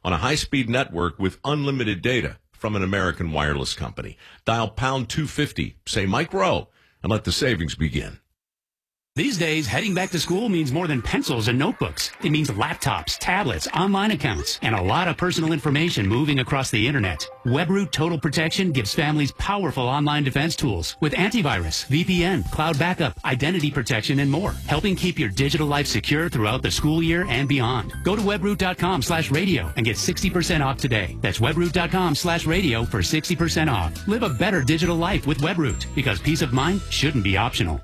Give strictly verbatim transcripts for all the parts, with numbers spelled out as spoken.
on a high-speed network with unlimited data from an American wireless company. Dial pound two fifty, say Mike Rowe, and let the savings begin. These days, heading back to school means more than pencils and notebooks. It means laptops, tablets, online accounts, and a lot of personal information moving across the internet. WebRoot Total Protection gives families powerful online defense tools with antivirus, V P N, cloud backup, identity protection, and more, helping keep your digital life secure throughout the school year and beyond. Go to webroot.com slash radio and get sixty percent off today. That's webroot.com slash radio for sixty percent off. Live a better digital life with WebRoot, because peace of mind shouldn't be optional.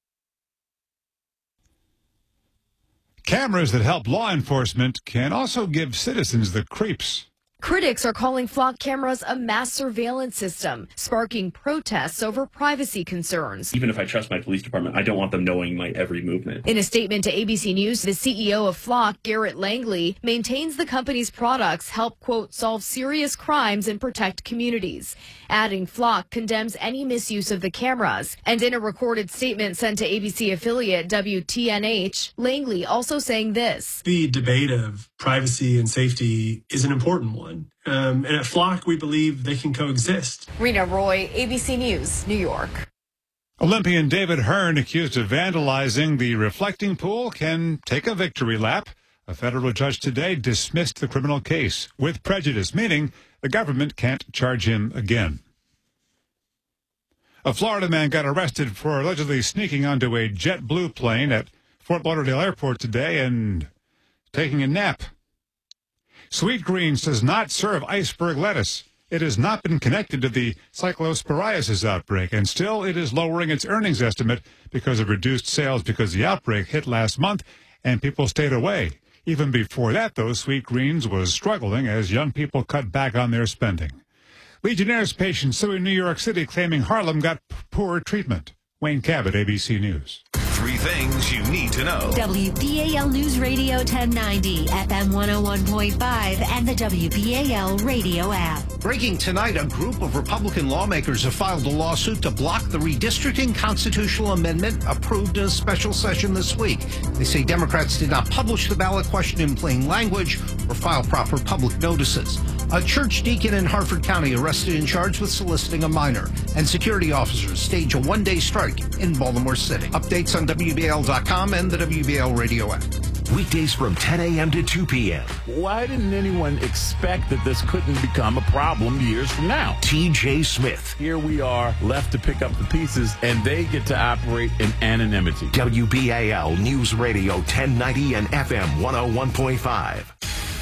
Cameras that help law enforcement can also give citizens the creeps. Critics are calling Flock cameras a mass surveillance system, sparking protests over privacy concerns. Even if I trust my police department, I don't want them knowing my every movement. In a statement to A B C News, the C E O of Flock, Garrett Langley, maintains the company's products help, quote, solve serious crimes and protect communities. Adding, Flock condemns any misuse of the cameras. And in a recorded statement sent to A B C affiliate W T N H, Langley also saying this. The debate of privacy and safety is an important one. Um, and at Flock, we believe they can coexist. Rena Roy, A B C News, New York. Olympian David Hearn, accused of vandalizing the reflecting pool, can take a victory lap. A federal judge today dismissed the criminal case with prejudice, meaning the government can't charge him again. A Florida man got arrested for allegedly sneaking onto a JetBlue plane at Fort Lauderdale Airport today and taking a nap. Sweet Greens does not serve iceberg lettuce. It has not been connected to the cyclosporiasis outbreak, and still it is lowering its earnings estimate because of reduced sales because the outbreak hit last month and people stayed away. Even before that, though, Sweet Greens was struggling as young people cut back on their spending. Legionnaires' patients suing New York City claiming Harlem got p- poor treatment. Wayne Cabot, A B C News. Three things you need to know. W B A L News Radio ten ninety, F M one oh one point five, and the W B A L radio app. Breaking tonight, a group of Republican lawmakers have filed a lawsuit to block the redistricting constitutional amendment approved in a special session this week. They say Democrats did not publish the ballot question in plain language or file proper public notices. A church deacon in Harford County arrested and charged with soliciting a minor, and security officers stage a one-day strike in Baltimore City. Updates on W B A L dot com and the W B A L radio app. Weekdays from ten a.m. to two p.m. Why didn't anyone expect that this couldn't become a problem years from now? T J Smith. Here we are, left to pick up the pieces, and they get to operate in anonymity. W B A L News Radio ten ninety and F M one oh one point five.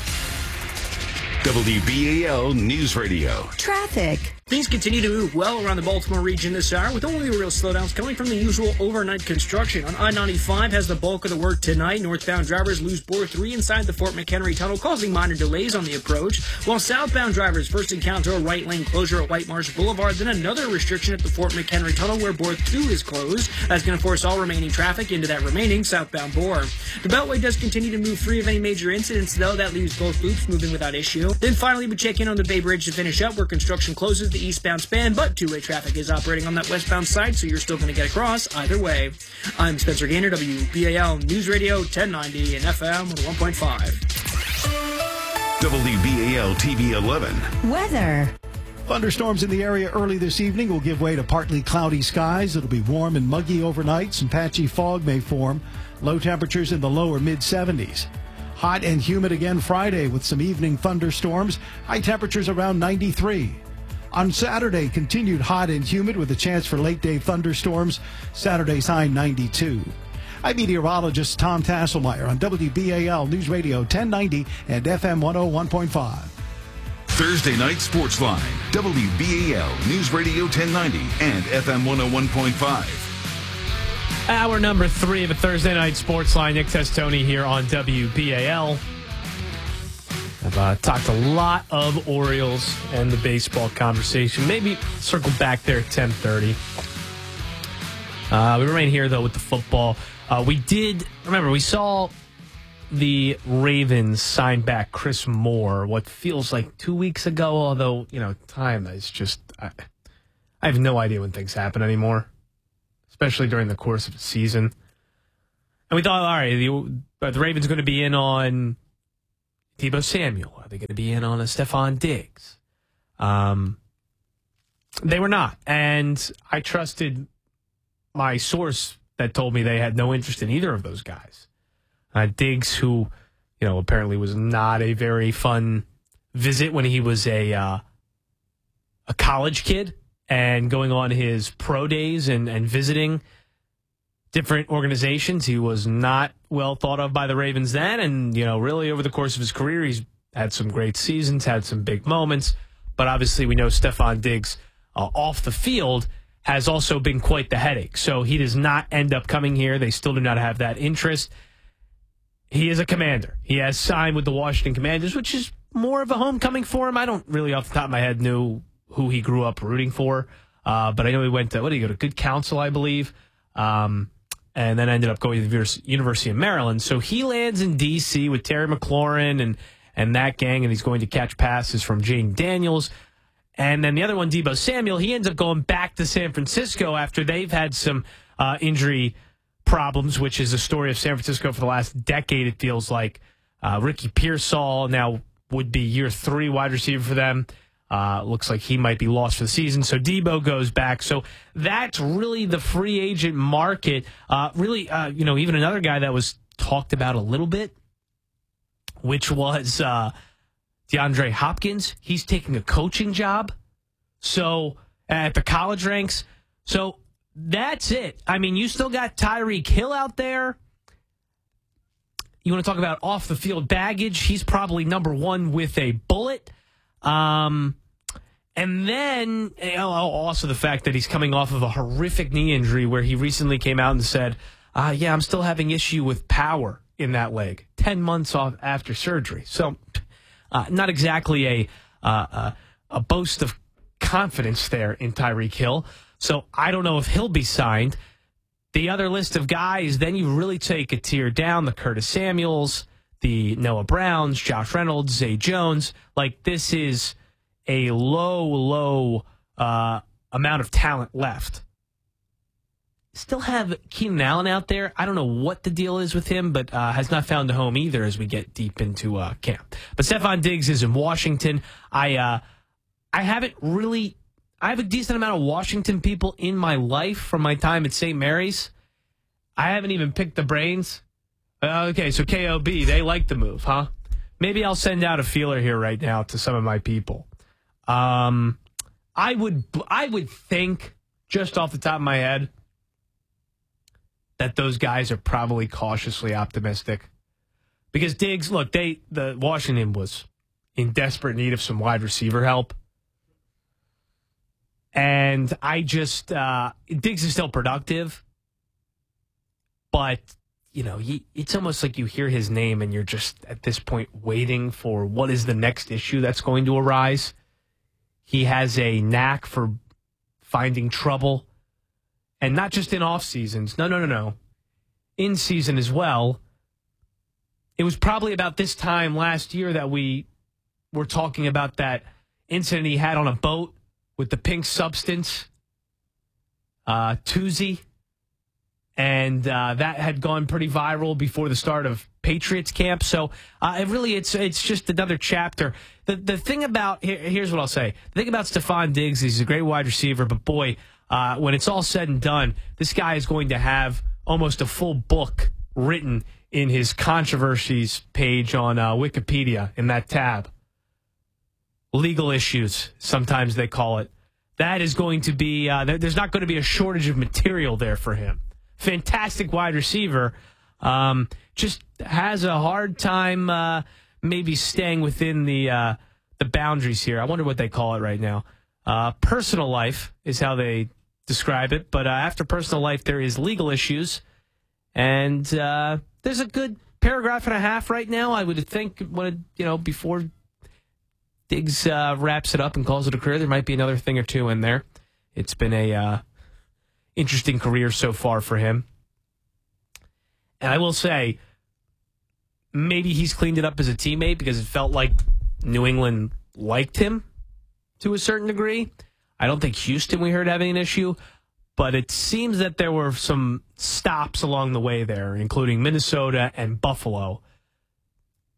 W B A L News Radio. Traffic. Things continue to move well around the Baltimore region this hour, with only real slowdowns coming from the usual overnight construction. On I ninety-five has the bulk of the work tonight. Northbound drivers lose bore three inside the Fort McHenry Tunnel, causing minor delays on the approach, while southbound drivers first encounter a right lane closure at White Marsh Boulevard, then another restriction at the Fort McHenry Tunnel where bore two is closed. That's going to force all remaining traffic into that remaining southbound bore. The Beltway does continue to move free of any major incidents, though. That leaves both loops moving without issue. Then finally, we check in on the Bay Bridge to finish up, where construction closes the eastbound span, but two-way traffic is operating on that westbound side, so you're still going to get across either way. I'm Spencer Gaynor, W B A L News Radio ten ninety and F M one point five. W B A L T V eleven. Weather. Thunderstorms in the area early this evening will give way to partly cloudy skies. It'll be warm and muggy overnight. Some patchy fog may form. Low temperatures in the lower mid seventies. Hot and humid again Friday with some evening thunderstorms. High temperatures around ninety-three. On Saturday, continued hot and humid with a chance for late-day thunderstorms. Saturday's high ninety-two. I'm meteorologist Tom Tasselmeyer on W B A L News Radio ten ninety and F M one oh one point five. Thursday Night Sports Line, W B A L News Radio ten ninety and F M one oh one point five. Hour number three of a Thursday Night Sports Line. Nick Testoni here on W B A L. I've uh, talked a lot of Orioles and the baseball conversation. Maybe circle back there at ten thirty. Uh, we remain here, though, with the football. Uh, we did, remember, we saw the Ravens sign back Chris Moore, what feels like two weeks ago, although, you know, time is just, I, I have no idea when things happen anymore, especially during the course of the season. And we thought, all right, the, the Ravens going to be in on Deebo Samuel? Are they going to be in on a Stephon Diggs? Um, they were not. And I trusted my source that told me they had no interest in either of those guys. Uh, Diggs, who, you know, apparently was not a very fun visit when he was a uh, a college kid and going on his pro days and, and visiting different organizations. He was not well thought of by the Ravens then. And, you know, really over the course of his career, he's had some great seasons, had some big moments. But obviously we know Stephon Diggs uh, off the field has also been quite the headache. So he does not end up coming here. They still do not have that interest. He is a Commander. He has signed with the Washington Commanders, which is more of a homecoming for him. I don't really off the top of my head know who he grew up rooting for. Uh, but I know he went to, what did he go to? Good Counsel, I believe. Um, and then ended up going to the University of Maryland. So he lands in D C with Terry McLaurin and, and that gang, and he's going to catch passes from Jane Daniels. And then the other one, Deebo Samuel, he ends up going back to San Francisco after they've had some uh, injury problems, which is the story of San Francisco for the last decade, it feels like. Uh, Ricky Pearsall now would be year three wide receiver for them. Uh, looks like he might be lost for the season. So Deebo goes back. So that's really the free agent market. Uh, really, uh, you know, even another guy that was talked about a little bit, which was uh, DeAndre Hopkins. He's taking a coaching job. So at the college ranks. So that's it. I mean, you still got Tyreek Hill out there. You want to talk about off the field baggage? He's probably number one with a bullet. Um, and then you know, also the fact that he's coming off of a horrific knee injury where he recently came out and said, uh, yeah, I'm still having issue with power in that leg ten months off after surgery. So uh, not exactly a, uh, uh, a boast of confidence there in Tyreek Hill. So I don't know if he'll be signed. The other list of guys, then you really take a tier down, the Curtis Samuels, the Noah Browns, Josh Reynolds, Zay Jones. Like, this is a low, low uh, amount of talent left. Still have Keenan Allen out there. I don't know what the deal is with him, but uh, has not found a home either as we get deep into uh, camp. But Stephon Diggs is in Washington. I uh, I haven't really... I have a decent amount of Washington people in my life from my time at Saint Mary's. I haven't even picked the brains. Uh, okay, so K O B, they like the move, huh? Maybe I'll send out a feeler here right now to some of my people. Um, I would, I would think, just off the top of my head, that those guys are probably cautiously optimistic. Because Diggs, look, they the Washington was in desperate need of some wide receiver help. And I just, uh, Diggs is still productive, but, you know, he, it's almost like you hear his name and you're just at this point waiting for what is the next issue that's going to arise. He has a knack for finding trouble, and not just in off seasons. No, no, no, no. In season as well. It was probably about this time last year that we were talking about that incident he had on a boat with the pink substance, uh, Tuesday, and uh, that had gone pretty viral before the start of Patriots camp. So uh, it really, it's it's just another chapter. The the thing about here, here's what I'll say. The thing about Stephon Diggs is he's a great wide receiver, but boy, uh, when it's all said and done, this guy is going to have almost a full book written in his controversies page on uh, Wikipedia in that tab. Legal issues, sometimes they call it. That is going to be, uh, there's not going to be a shortage of material there for him. Fantastic wide receiver. Um, just has a hard time uh, maybe staying within the uh, the boundaries here. I wonder what they call it right now. Uh, personal life is how they describe it. But uh, after personal life, there is legal issues. And uh, there's a good paragraph and a half right now, I would think, when, you know, before Diggs uh, wraps it up and calls it a career. There might be another thing or two in there. It's been a uh, interesting career so far for him. And I will say, maybe he's cleaned it up as a teammate because it felt like New England liked him to a certain degree. I don't think Houston, we heard, having an issue. But it seems that there were some stops along the way there, including Minnesota and Buffalo.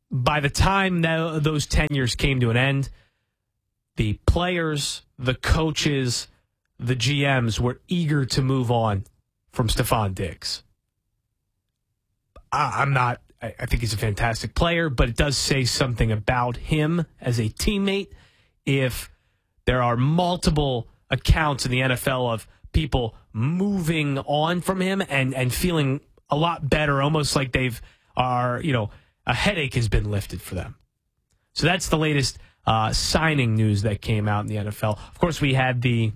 by the time that those tenures came to an end, the players, the coaches, the G Ms were eager to move on from Stephon Diggs. I, I'm not, I, I think he's a fantastic player, but it does say something about him as a teammate if there are multiple accounts in the N F L of people moving on from him and, and feeling a lot better, almost like they've are, you know, a headache has been lifted for them. So that's the latest uh, signing news that came out in the N F L. Of course, we had the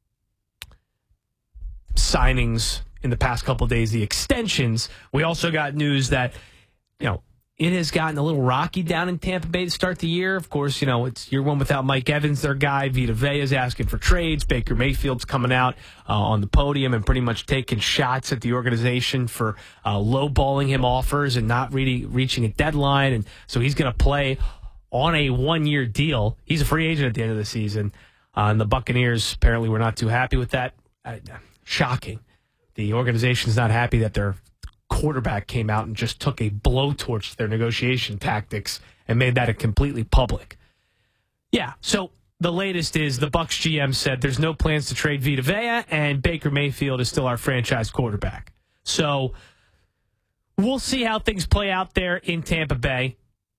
signings in the past couple of days, the extensions. We also got news that, you know, it has gotten a little rocky down in Tampa Bay to start the year. Of course, you know, it's year one without Mike Evans, their guy. Vita Vea is asking for trades. Baker Mayfield's coming out uh, on the podium and pretty much taking shots at the organization for uh, lowballing him offers and not really reaching a deadline. And so he's going to play on a one-year deal. He's a free agent at the end of the season. Uh, and the Buccaneers apparently were not too happy with that. Uh, shocking. The organization's not happy that their quarterback came out and just took a blowtorch to their negotiation tactics and made that a completely public. Yeah, so the latest is the Bucs G M said there's no plans to trade Vita Vea, and Baker Mayfield is still our franchise quarterback. So we'll see how things play out there in Tampa Bay.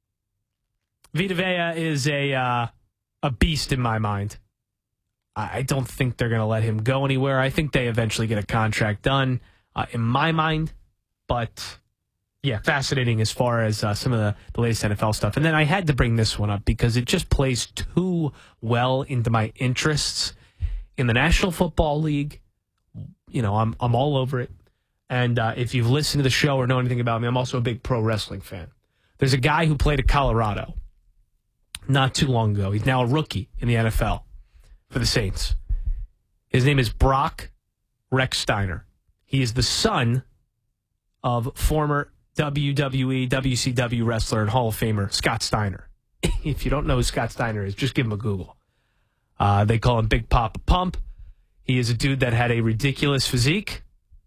Vita Vea is a uh, a beast in my mind. I don't think they're going to let him go anywhere. I think they eventually get a contract done, uh, in my mind. But, yeah, fascinating as far as uh, some of the, the latest N F L stuff. And then I had to bring this one up because it just plays too well into my interests in the National Football League. You know, I'm I'm all over it. And uh, if you've listened to the show or know anything about me, I'm also a big pro wrestling fan. There's a guy who played at Colorado not too long ago. He's now a rookie in the N F L for the Saints. His name is Brock Rechsteiner. He is the son of former W W E, W C W wrestler and Hall of Famer Scott Steiner. If you don't know who Scott Steiner is, just give him a Google. Uh, they call him Big Papa Pump. He is a dude that had a ridiculous physique.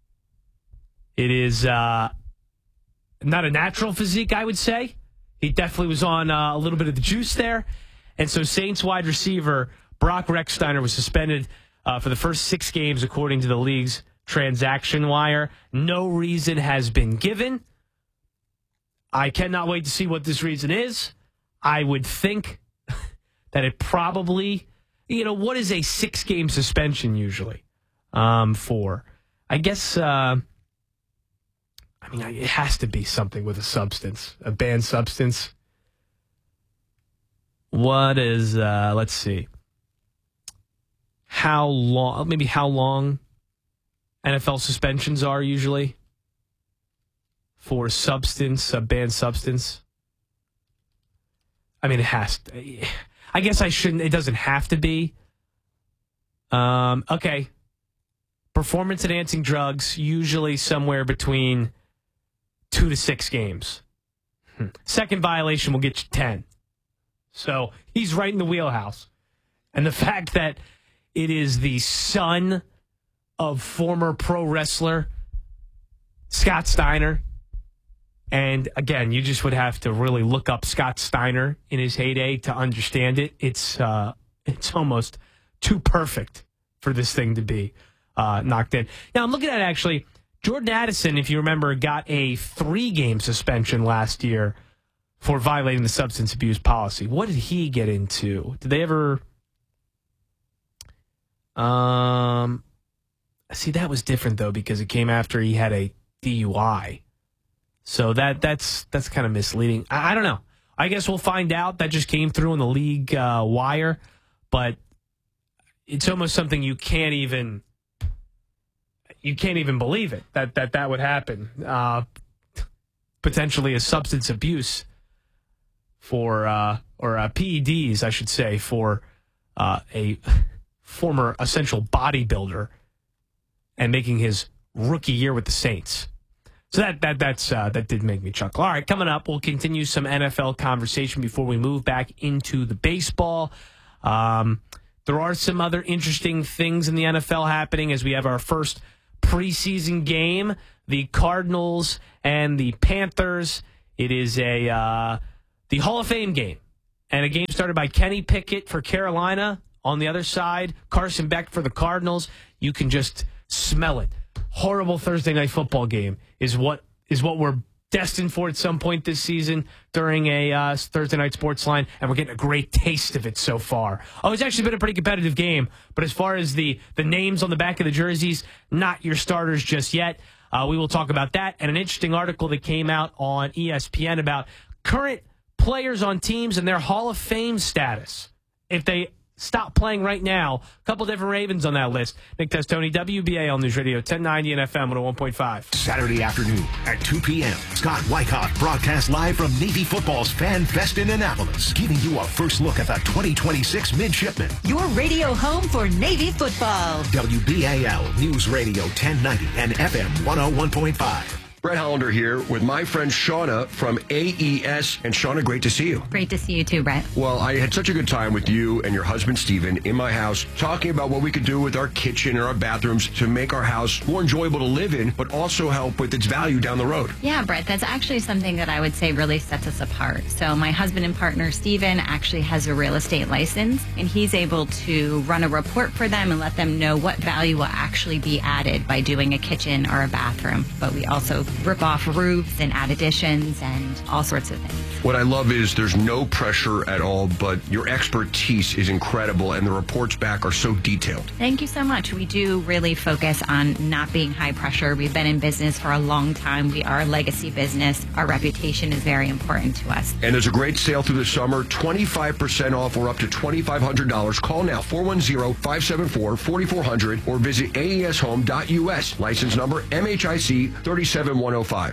It is uh, not a natural physique, I would say. He definitely was on uh, a little bit of the juice there. And so Saints wide receiver Brock Rechsteiner was suspended uh, for the first six games, according to the league's transaction wire. No reason has been given. I cannot wait to see what this reason is. I would think that it probably, you know, what is a six-game suspension usually um, for? I guess, uh, I mean, it has to be something with a substance, a banned substance. What is, uh, let's see. How long, maybe how long N F L suspensions are usually for substance, a banned substance. I mean, it has to. I guess I shouldn't, it doesn't have to be. Um, okay. Performance-enhancing drugs, usually somewhere between two to six games. Hmm. Second violation will get you ten. So he's right in the wheelhouse. And the fact that it is the son of former pro wrestler Scott Steiner. And again, you just would have to really look up Scott Steiner in his heyday to understand it. It's uh, it's almost too perfect for this thing to be uh, knocked in. Now, I'm looking at actually, Jordan Addison, if you remember, got a three-game suspension last year for violating the substance abuse policy. What did he get into? Did they ever... Um... See, that was different, though, because it came after he had a D U I. So that that's that's kind of misleading. I, I don't know. I guess we'll find out. That just came through in the league uh, wire. But it's almost something you can't even you can't even believe it, that that, that would happen. Uh, potentially a substance abuse for, uh, or uh, P E Ds, I should say, for uh, a former essential bodybuilder and making his rookie year with the Saints. So that that that's uh, that did make me chuckle. All right, coming up, we'll continue some N F L conversation before we move back into the baseball. Um, there are some other interesting things in the N F L happening as we have our first preseason game, the Cardinals and the Panthers. It is a uh, the Hall of Fame game. And a game started by Kenny Pickett for Carolina. On the other side, Carson Beck for the Cardinals. You can just smell it. Horrible Thursday night football game is what is what we're destined for at some point this season during a uh, Thursday night sports line, and we're getting a great taste of it so far. Oh, it's actually been a pretty competitive game, but as far as the, the names on the back of the jerseys, not your starters just yet. Uh, we will talk about that and an interesting article that came out on E S P N about current players on teams and their Hall of Fame status. If they stop playing right now, a couple different Ravens on that list. Nick Testoni, W B A L News Radio, ten ninety and F M one oh one point five. Saturday afternoon at two p.m., Scott Wyckoff broadcasts live from Navy Football's Fan Fest in Annapolis, giving you a first look at the twenty twenty-six Midshipmen. Your radio home for Navy football. W B A L News Radio ten ninety and F M one oh one point five. Brett Hollander here with my friend Shauna from A E S. And Shauna, great to see you. Great to see you too, Brett. Well, I had such a good time with you and your husband, Steven, in my house, talking about what we could do with our kitchen and our bathrooms to make our house more enjoyable to live in, but also help with its value down the road. Yeah, Brett, that's actually something that I would say really sets us apart. So my husband and partner, Steven, actually has a real estate license, and he's able to run a report for them and let them know what value will actually be added by doing a kitchen or a bathroom. But we also rip off roofs and add additions and all sorts of things. What I love is there's no pressure at all, but your expertise is incredible, and the reports back are so detailed. Thank you so much. We do really focus on not being high pressure. We've been in business for a long time. We are a legacy business. Our reputation is very important to us. And there's a great sale through the summer, twenty-five percent off or up to twenty-five hundred dollars. Call now, four one zero, five seven four, four four zero zero or visit A E S home dot U S. License number M H I C three seven one oh five.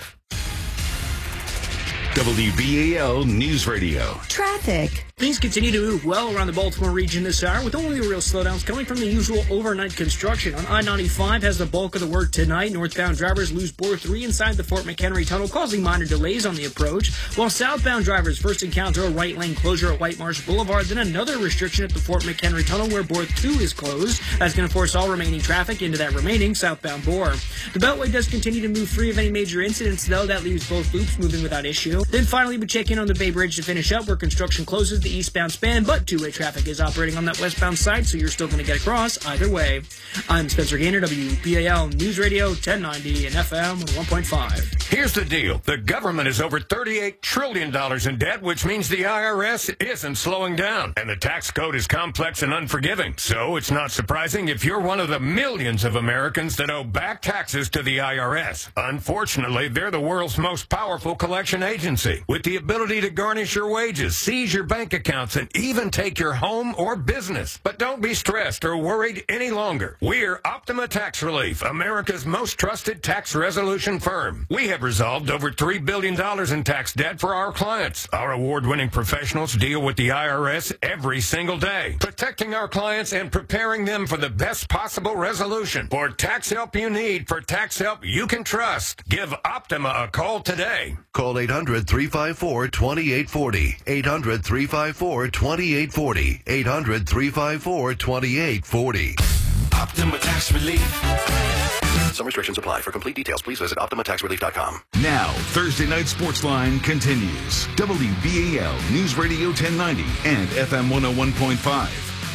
W B A L News Radio. Traffic. Things continue to move well around the Baltimore region this hour, with only the real slowdowns coming from the usual overnight construction. On I ninety-five has the bulk of the work tonight. Northbound drivers lose bore three inside the Fort McHenry Tunnel, causing minor delays on the approach, while southbound drivers first encounter a right lane closure at White Marsh Boulevard, then another restriction at the Fort McHenry Tunnel where bore two is closed. That's going to force all remaining traffic into that remaining southbound bore. The Beltway does continue to move free of any major incidents, though. That leaves both loops moving without issue. Then finally, we check in on the Bay Bridge to finish up, where construction closes the eastbound span, but two-way traffic is operating on that westbound side, so you're still going to get across either way. I'm Spencer Gaynor, W B A L News Radio ten ninety and F M one point five. Here's the deal. The government is over thirty-eight trillion dollars in debt, which means the I R S isn't slowing down. And the tax code is complex and unforgiving. So it's not surprising if you're one of the millions of Americans that owe back taxes to the I R S. Unfortunately, they're the world's most powerful collection agency, with the ability to garnish your wages, seize your bank accounts, and even take your home or business. But don't be stressed or worried any longer. We're Optima Tax Relief, America's most trusted tax resolution firm. We have resolved over three billion dollars in tax debt for our clients. Our award-winning professionals deal with the I R S every single day, protecting our clients and preparing them for the best possible resolution. For tax help you need, for tax help you can trust, give Optima a call today. Call eight hundred, three five four, two eight four zero. eight hundred, three five four, two eight four zero. eight hundred, three five four, two eight four zero. Optima Tax Relief. Some restrictions apply. For complete details, please visit optima tax relief dot com. Now, Thursday Night Sports Line continues. W B A L News Radio ten ninety and F M one oh one point five.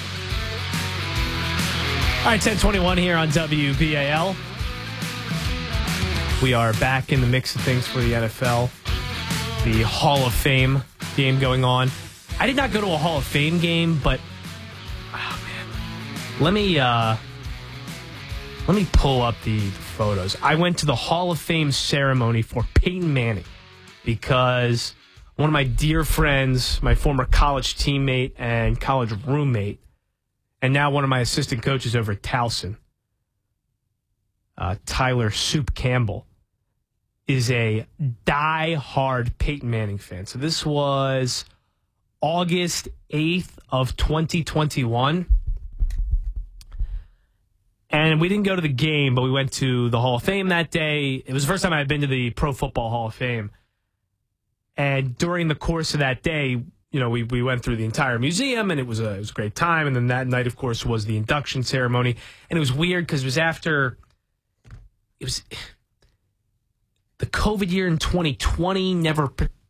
All right, ten twenty-one here on W B A L. We are back in the mix of things for the N F L. The Hall of Fame game going on. I did not go to a Hall of Fame game, but oh man, let me uh, let me pull up the photos. I went to the Hall of Fame ceremony for Peyton Manning because one of my dear friends, my former college teammate and college roommate, and now one of my assistant coaches over at Towson, uh, Tyler Soup Campbell, is a die-hard Peyton Manning fan. So this was August eighth of twenty twenty-one. And we didn't go to the game, but we went to the Hall of Fame that day. It was the first time I had been to the Pro Football Hall of Fame. And during the course of that day, you know, we, we went through the entire museum, and it was a it was a great time. And then that night, of course, was the induction ceremony. And it was weird because it was after it was the COVID year in twenty twenty. Never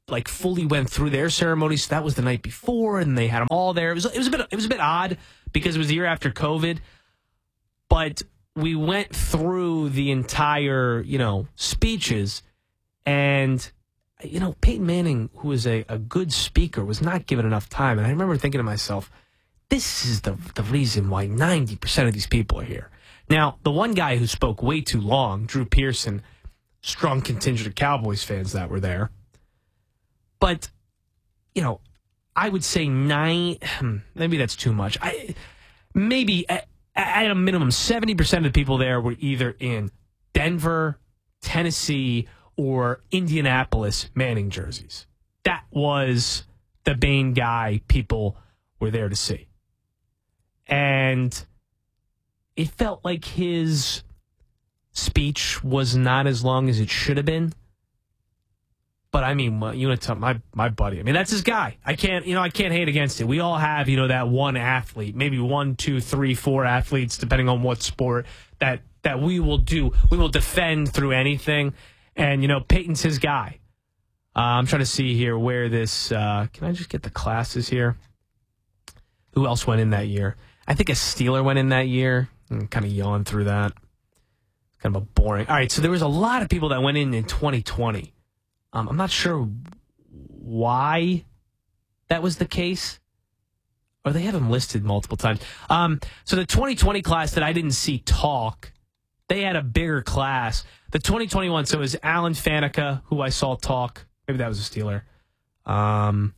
like fully went through their ceremony. So that was the night before, and they had them all there. It was it was a bit it was a bit odd because it was the year after COVID, but we went through the entire you know speeches, and you know Peyton Manning, who is a, a good speaker, was not given enough time. And I remember thinking to myself, this is the the reason why ninety percent of these people are here. Now, the one guy who spoke way too long, Drew Pearson, strong contingent of Cowboys fans that were there. But, you know, I would say nine, maybe that's too much. I Maybe at, at a minimum, seventy percent of the people there were either in Denver, Tennessee, or Indianapolis Manning jerseys. That was the main guy people were there to see. And it felt like his speech was not as long as it should have been. But I mean, you know, my my buddy. I mean, that's his guy. I can't, you know, I can't hate against it. We all have, you know, that one athlete, maybe one, two, three, four athletes, depending on what sport that that we will do. We will defend through anything. And you know, Peyton's his guy. Uh, I'm trying to see here where this. Uh, can I just get the classes here? Who else went in that year? I think a Steeler went in that year. I'm kind of yawned through that. Kind of a boring. All right, so there was a lot of people that went in in twenty twenty. Um, I'm not sure why that was the case. Or they have them listed multiple times. Um, so the twenty twenty class that I didn't see talk, they had a bigger class. The twenty twenty-one, so it was Alan Faneca, who I saw talk. Maybe that was a Steeler. Um,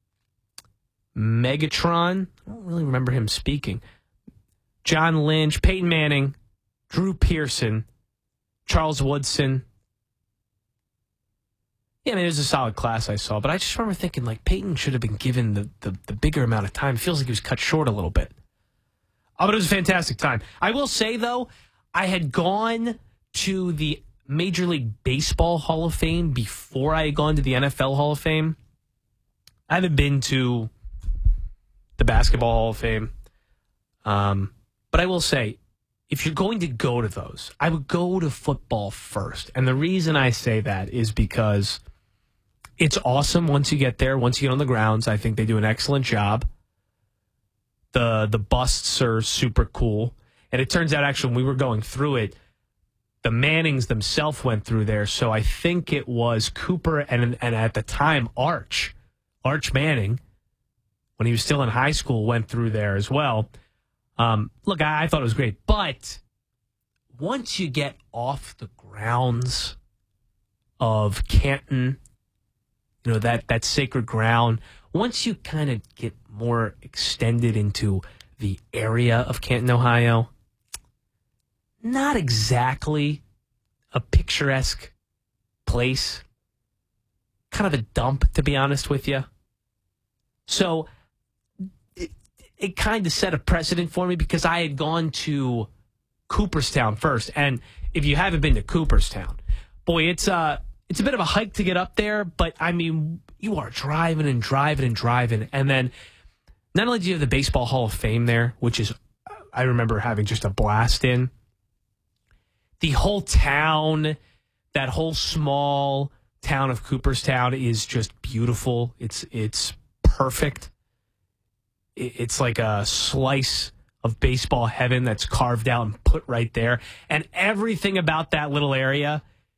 Megatron, I don't really remember him speaking. John Lynch, Peyton Manning, Drew Pearson, Charles Woodson. Yeah, I mean, it was a solid class I saw, but I just remember thinking, like, Peyton should have been given the, the, the bigger amount of time. It feels like he was cut short a little bit. Oh, but it was a fantastic time. I will say, though, I had gone to the Major League Baseball Hall of Fame before I had gone to the N F L Hall of Fame. I haven't been to the Basketball Hall of Fame. Um, but I will say, if you're going to go to those, I would go to football first. And the reason I say that is because it's awesome once you get there, once you get on the grounds. I think they do an excellent job. The the busts are super cool. And it turns out, actually, when we were going through it, the Mannings themselves went through there. So I think it was Cooper and, and at the time, Arch. Arch Manning, when he was still in high school, went through there as well. Um, look, I, I thought it was great. But once you get off the grounds of Canton, you know, that, that sacred ground, once you kind of get more extended into the area of Canton, Ohio, not exactly a picturesque place. Kind of a dump, to be honest with you. So it, it kind of set a precedent for me because I had gone to Cooperstown first. And if you haven't been to Cooperstown, boy, it's uh, it's a bit of a hike to get up there. But, I mean, you are driving and driving and driving. And then not only do you have the Baseball Hall of Fame there, which is, I remember having just a blast in, the whole town, that whole small town of Cooperstown is just beautiful. It's it's perfect. It's like a slice of baseball heaven that's carved out and put right there. And everything about that little area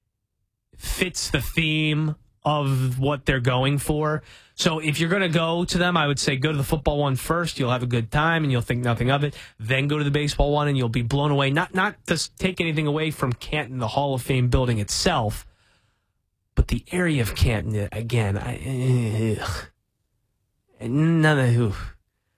fits the theme of what they're going for. So if you're going to go to them, I would say go to the football one first. You'll have a good time and you'll think nothing of it. Then go to the baseball one and you'll be blown away. Not not to take anything away from Canton, the Hall of Fame building itself, but the area of Canton, again, I, uh, none of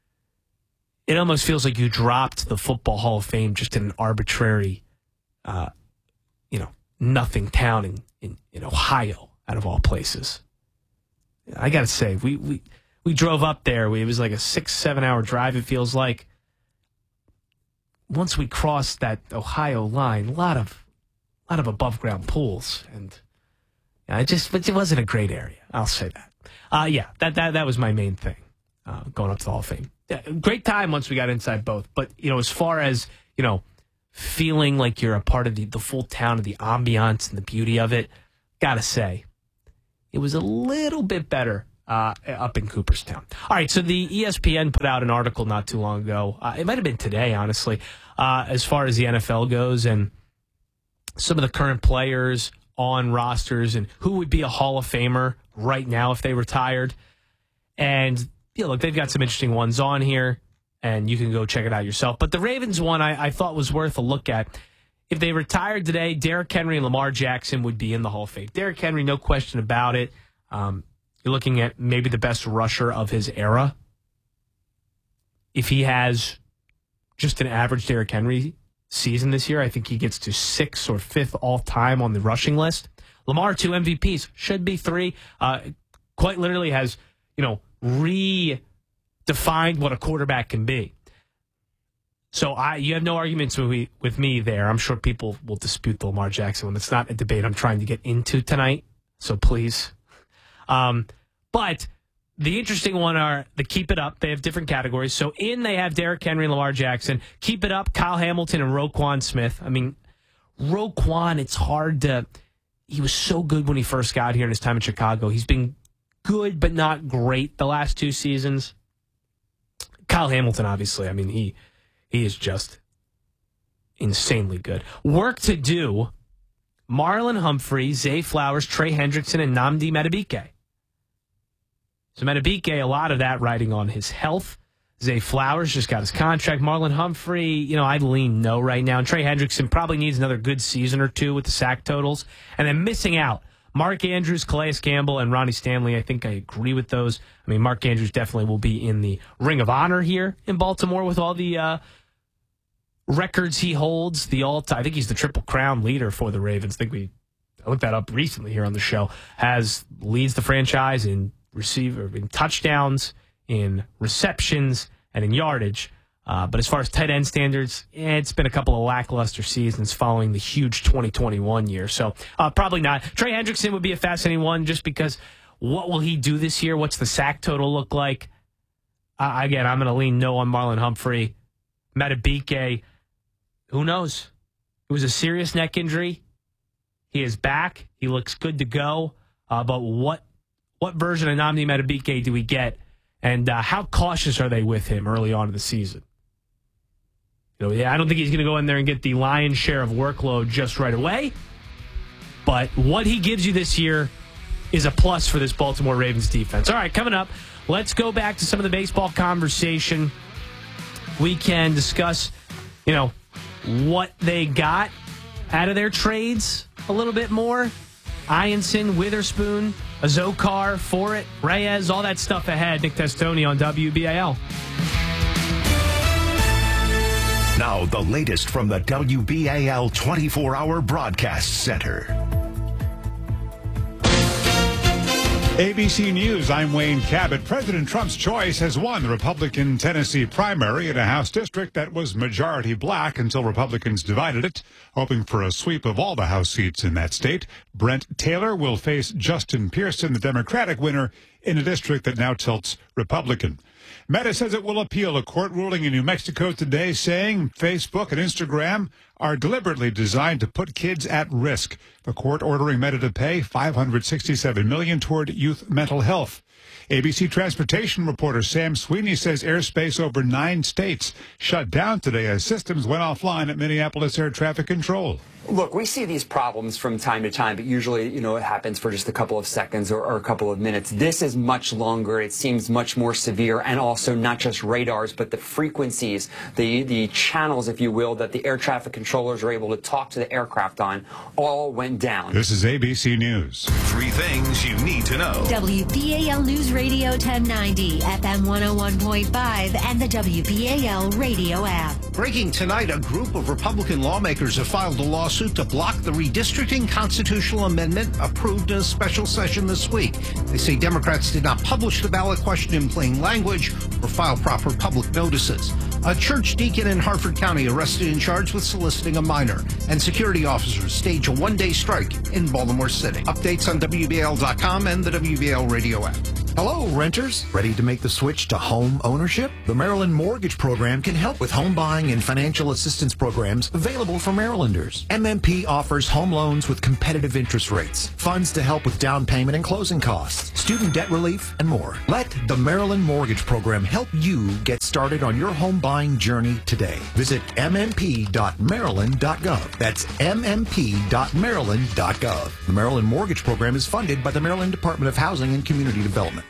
it almost feels like you dropped the Football Hall of Fame just in an arbitrary, uh, you know, nothing town in, in, in Ohio, out of all places. I got to say, we, we we drove up there. We, it was like a six, seven hour drive, it feels like. Once we crossed that Ohio line, a lot of a lot of above ground pools. And yeah, it just it wasn't a great area. I'll say that. Uh, yeah, that, that, that was my main thing, uh, going up to the Hall of Fame. Yeah, great time once we got inside both. But, you know, as far as, you know, feeling like you're a part of the, the full town, of the ambiance and the beauty of it, got to say, it was a little bit better uh, up in Cooperstown. All right, so the E S P N put out an article not too long ago. Uh, it might have been today, honestly, uh, as far as the N F L goes and some of the current players on rosters and who would be a Hall of Famer right now if they retired. And, you know, look, they've got some interesting ones on here, and you can go check it out yourself. But the Ravens one I, I thought was worth a look at. If they retired today, Derrick Henry and Lamar Jackson would be in the Hall of Fame. Derrick Henry, no question about it. Um, you're looking at maybe the best rusher of his era. If he has just an average Derrick Henry season this year, I think he gets to sixth or fifth all-time on the rushing list. Lamar, two M V Ps, should be three. Uh, quite literally has, you know, redefined what a quarterback can be. So I, you have no arguments with me, with me there. I'm sure people will dispute the Lamar Jackson one. It's not a debate I'm trying to get into tonight, so please. Um, but the interesting one are the Keep It Up. They have different categories. So in they have Derrick Henry and Lamar Jackson. Keep It Up, Kyle Hamilton and Roquan Smith. I mean, Roquan, it's hard to... He was so good when he first got here in his time in Chicago. He's been good but not great the last two seasons. Kyle Hamilton, obviously, I mean, he... He is just insanely good. Work to do, Marlon Humphrey, Zay Flowers, Trey Hendrickson, and Nnamdi Madubuike. So Madubuike, a lot of that riding on his health. Zay Flowers just got his contract. Marlon Humphrey, you know, I'd lean no right now. And Trey Hendrickson probably needs another good season or two with the sack totals. And then missing out, Mark Andrews, Calais Campbell, and Ronnie Stanley. I think I agree with those. I mean, Mark Andrews definitely will be in the Ring of Honor here in Baltimore with all the... Uh, records he holds, the all-time, I think he's the Triple Crown leader for the Ravens. I think we, I looked that up recently here on the show, has, leads the franchise in receiver, in touchdowns, in receptions, and in yardage. Uh, but as far as tight end standards, eh, it's been a couple of lackluster seasons following the huge twenty twenty-one year. So uh, probably not. Trey Hendrickson would be a fascinating one just because what will he do this year? What's the sack total look like? Uh, again, I'm going to lean no on Marlon Humphrey. Madubuike, who knows? It was a serious neck injury. He is back. He looks good to go. Uh, but what what version of Nnamdi Madubuike do we get? And uh, how cautious are they with him early on in the season? You know, yeah, I don't think he's going to go in there and get the lion's share of workload just right away. But what he gives you this year is a plus for this Baltimore Ravens defense. All right, coming up, let's go back to some of the baseball conversation. We can discuss, you know, what they got out of their trades a little bit more. Ianson, Witherspoon, Azokar, Forret, Reyes, all that stuff ahead. Nick Testoni on W B A L. Now the latest from the W B A L twenty-four hour Broadcast Center. A B C News, I'm Wayne Cabot. President Trump's choice has won the Republican Tennessee primary in a House district that was majority black until Republicans divided it. Hoping for a sweep of all the House seats in that state, Brent Taylor will face Justin Pearson, the Democratic winner, in a district that now tilts Republican. Meta says it will appeal a court ruling in New Mexico today saying Facebook and Instagram are deliberately designed to put kids at risk. The court ordering Meta to pay five hundred sixty-seven million dollars toward youth mental health. A B C transportation reporter Sam Sweeney says airspace over nine states shut down today as systems went offline at Minneapolis air traffic control. Look, we see these problems from time to time, but usually, you know, it happens for just a couple of seconds or, or a couple of minutes. This is much longer. It seems much more severe, and also not just radars, but the frequencies, the, the channels, if you will, that the air traffic controllers are able to talk to the aircraft on, all went down. This is A B C News. Three things you need to know. W B A L News Radio ten ninety, F M one oh one point five, and the W B A L radio app. Breaking tonight, a group of Republican lawmakers have filed a lawsuit to block the redistricting constitutional amendment approved in a special session this week. They say Democrats did not publish the ballot question in plain language or file proper public notices. A church deacon in Harford County arrested and charged with soliciting a minor, and security officers stage a one-day strike in Baltimore City. Updates on W B A L dot com and the W B A L radio app. Hello, renters. Ready to make the switch to home ownership? The Maryland Mortgage Program can help with home buying and financial assistance programs available for Marylanders. M M P offers home loans with competitive interest rates, funds to help with down payment and closing costs, student debt relief, and more. Let the Maryland Mortgage Program help you get started on your home buying journey today. Visit m m p dot maryland dot gov. That's m m p dot maryland dot gov. The Maryland Mortgage Program is funded by the Maryland Department of Housing and Community Development.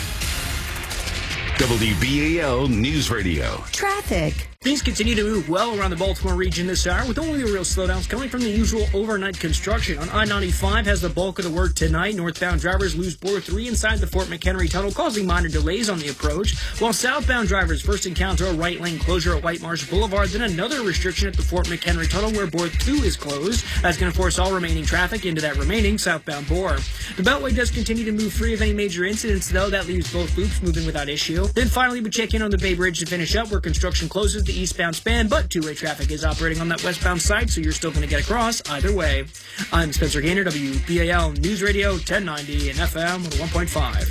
W B A L News Radio. Traffic. Things continue to move well around the Baltimore region this hour, with only the real slowdowns coming from the usual overnight construction. On I ninety-five has the bulk of the work tonight. Northbound drivers lose bore three inside the Fort McHenry Tunnel, causing minor delays on the approach, while southbound drivers first encounter a right lane closure at White Marsh Boulevard, then another restriction at the Fort McHenry Tunnel where bore two is closed. That's going to force all remaining traffic into that remaining southbound bore. The Beltway does continue to move free of any major incidents, though. That leaves both loops moving without issue. Then finally, we check in on the Bay Bridge to finish up, where construction closes the eastbound span, but two-way traffic is operating on that westbound side, so you're still going to get across either way. I'm Spencer Gaynor, W B A L News Radio ten ninety and F M one point five.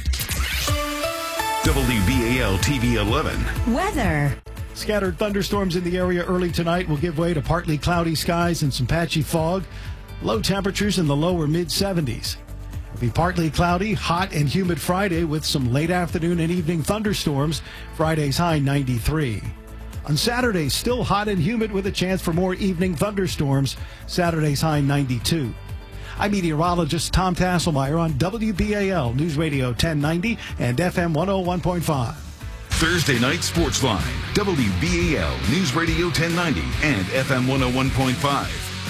W B A L T V eleven. Weather. Scattered thunderstorms in the area early tonight will give way to partly cloudy skies and some patchy fog. Low temperatures in the lower mid seventies. It'll be partly cloudy, hot and humid Friday with some late afternoon and evening thunderstorms. Friday's high ninety-three. On Saturday, still hot and humid with a chance for more evening thunderstorms. Saturday's high ninety-two. I'm meteorologist Tom Tasselmeyer on W B A L News Radio ten ninety and F M one oh one point five. Thursday night sports line. W B A L News Radio ten ninety and F M one oh one point five.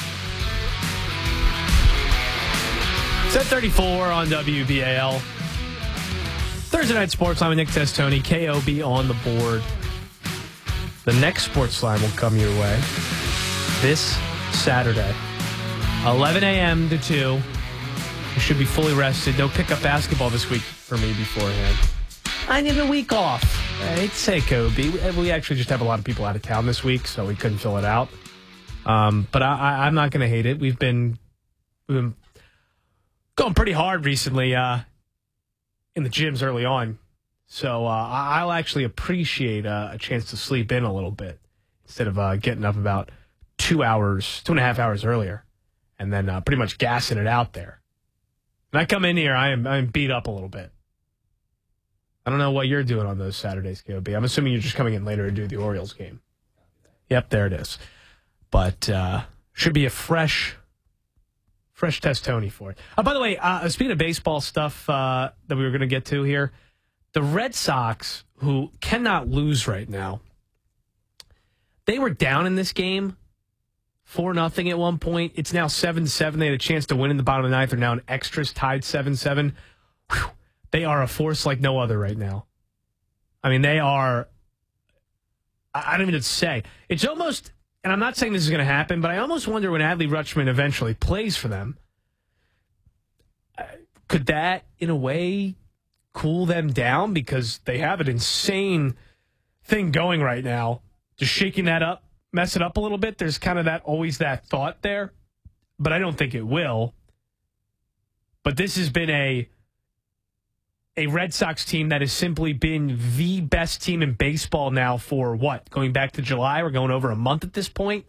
seven thirty-four on W B A L. Thursday night sports line with Nick Testoni. K O B on the board. The next sports line will come your way this Saturday, eleven a.m. to two. You should be fully rested. No pickup basketball this week for me beforehand. I need a week off. I hate to say, Kobe. We actually just have a lot of people out of town this week, so we couldn't fill it out. Um, but I, I, I'm not going to hate it. We've been, we've been going pretty hard recently uh, in the gyms early on. So uh, I'll actually appreciate uh, a chance to sleep in a little bit instead of uh, getting up about two hours, two and a half hours earlier, and then uh, pretty much gassing it out there. When I come in here, I am I'm beat up a little bit. I don't know what you're doing on those Saturdays, K O B. I'm assuming you're just coming in later to do the Orioles game. Yep, there it is. But uh, should be a fresh, fresh Testoni for it. Uh, by the way, uh, speaking of baseball stuff uh, that we were going to get to here, the Red Sox, who cannot lose right now, they were down in this game four nothing at one point. It's now seven seven. They had a chance to win in the bottom of the ninth. They're now in extras, tied seven seven. They are a force like no other right now. I mean, they are, I don't even know what to say. It's almost, and I'm not saying this is going to happen, but I almost wonder when Adley Rutschman eventually plays for them, could that, in a way, cool them down, because they have an insane thing going right now. Just shaking that up, mess it up a little bit. There's kind of that always that thought there, but I don't think it will. But this has been a a Red Sox team that has simply been the best team in baseball now for what? Going back to July, we're going over a month at this point.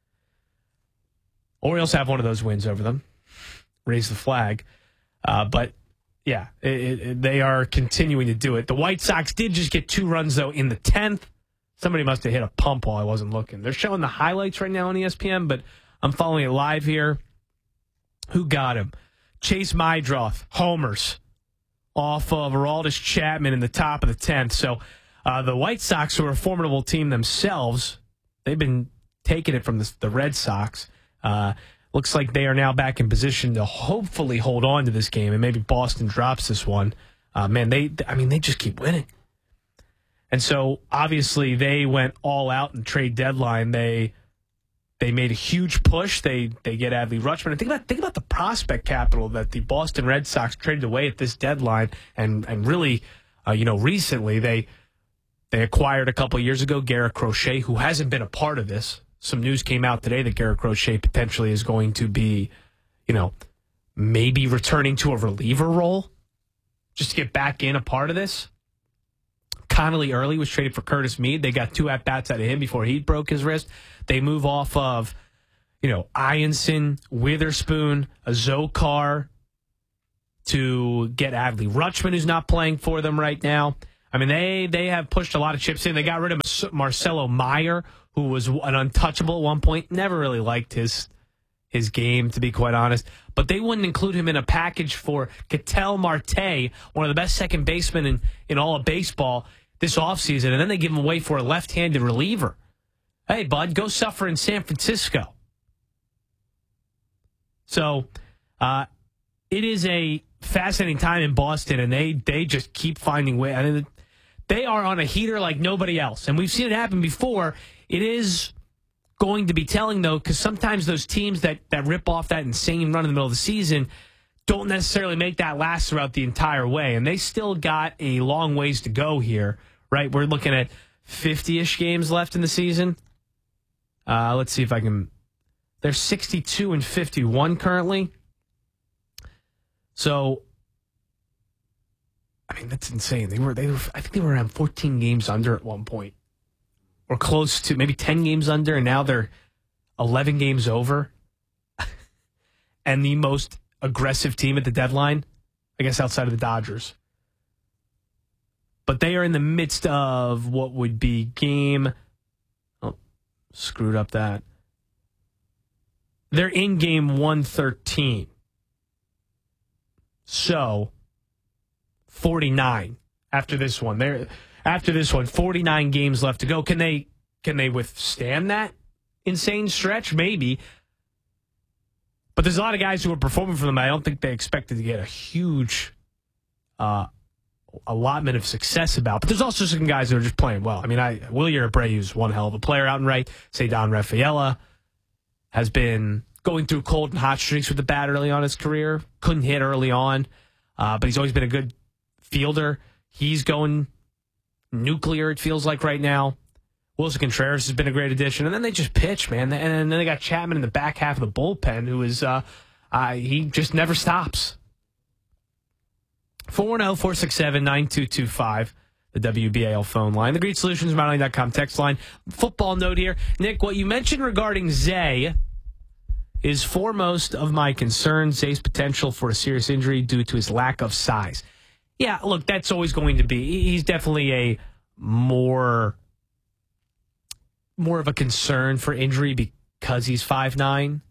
Orioles have one of those wins over them. Raise the flag. Uh, but Yeah, it, it, they are continuing to do it. The White Sox did just get two runs, though, in the tenth. Somebody must have hit a pump while I wasn't looking. They're showing the highlights right now on E S P N, but I'm following it live here. Who got him? Chase Mydroth, homers, off of Aroldis Chapman in the top of the tenth. So uh, the White Sox, who are a formidable team themselves, they've been taking it from the, the Red Sox. Uh Looks like they are now back in position to hopefully hold on to this game, and maybe Boston drops this one. Uh, man, they, I mean, they just keep winning. And so, obviously, they went all out in trade deadline. They they made a huge push. They they get Adley Rutschman. And think about think about the prospect capital that the Boston Red Sox traded away at this deadline, and and really, uh, you know, recently they they acquired a couple years ago Garrett Crochet, who hasn't been a part of this. Some news came out today that Garrett Crochet potentially is going to be, you know, maybe returning to a reliever role. just to get back in a part of this. Connolly early was traded for Curtis Mead. They got two at-bats out of him before he broke his wrist. They move off of, you know, Ianson, Witherspoon, Azokar to get Adley Rutschman, who's not playing for them right now. I mean, they they have pushed a lot of chips in. They got rid of Marcelo Meyer, who was an untouchable at one point. Never really liked his his game, to be quite honest. But they wouldn't include him in a package for Ketel Marte, one of the best second basemen in, in all of baseball this offseason. And then they give him away for a left-handed reliever. Hey, bud, go suffer in San Francisco. So uh, it is a fascinating time in Boston, and they, they just keep finding ways. I mean, they are on a heater like nobody else. And we've seen it happen before. It is going to be telling, though, because sometimes those teams that, that rip off that insane run in the middle of the season don't necessarily make that last throughout the entire way. And they still got a long ways to go here, right? We're looking at fifty-ish games left in the season. Uh, let's see if I can... They're sixty-two and fifty-one currently. So, I mean, that's insane. They were, they were, I think they were around fourteen games under at one point. Or close to, maybe ten games under, and now they're eleven games over. And the most aggressive team at the deadline, I guess outside of the Dodgers. But they are in the midst of what would be game... Oh, screwed up that. They're in game one thirteen. So, forty-nine after this one. They're... After this one, forty-nine games left to go. Can they can they withstand that insane stretch? Maybe. But there's a lot of guys who are performing for them. I don't think they expected to get a huge uh, allotment of success about. But there's also some guys who are just playing well. I mean, I Wilyer Abreu's one hell of a player out and right. Ceddanne Rafaela has been going through cold and hot streaks with the bat early on in his career. Couldn't hit early on, uh, but he's always been a good fielder. He's going... nuclear, it feels like right now. Wilson Contreras has been a great addition. And then they just pitch, man. And then they got Chapman in the back half of the bullpen, who is, uh, uh, he just never stops. four one zero, four six seven, nine two two five, the W B A L phone line. The Great Solutions, Mountain dot com text line. Football note here. Nick, what you mentioned regarding Zay is foremost of my concern. Zay's potential for a serious injury due to his lack of size. Yeah, look, that's always going to be. He's definitely a more, more of a concern for injury because he's five nine.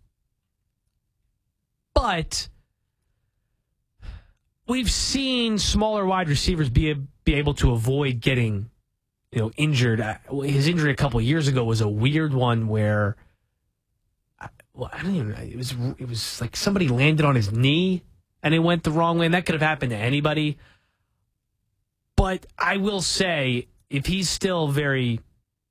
But we've seen smaller wide receivers be be able to avoid getting, you know, injured. His injury a couple of years ago was a weird one where, well, I don't even. It was it was like somebody landed on his knee and it went the wrong way, and that could have happened to anybody. But I will say, if he's still very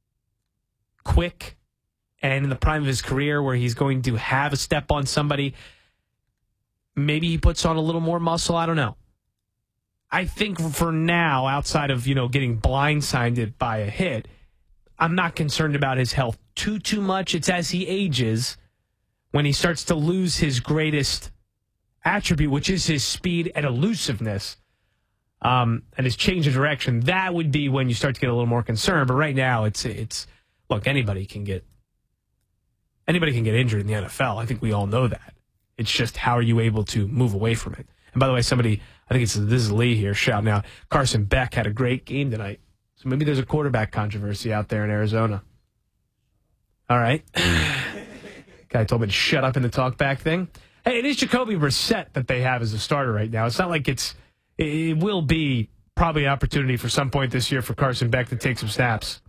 quick and in the prime of his career where he's going to have a step on somebody, maybe he puts on a little more muscle. I don't know. I think for now, outside of, you know, getting blindsided by a hit, I'm not concerned about his health too, too much. It's as he ages, when he starts to lose his greatest attribute, which is his speed and elusiveness, um, and his change of direction, that would be when you start to get a little more concerned. But right now, it's it's look, anybody can get anybody can get injured in the N F L. I think we all know that. It's just how are you able to move away from it? And by the way, somebody, I think it's this is Lee here shouting out, Carson Beck had a great game tonight. So maybe there's a quarterback controversy out there in Arizona. All right. Guy told me to shut up in the talkback thing. Hey, it is Jacoby Brissett that they have as a starter right now. It's not like it's, it will be probably an opportunity for some point this year for Carson Beck to take some snaps.